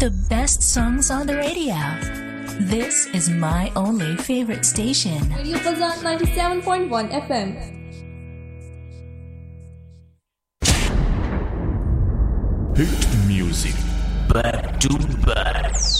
The best songs on the radio. This is my only favorite station. Radio Bazan 97.1 FM. Hit music back to back.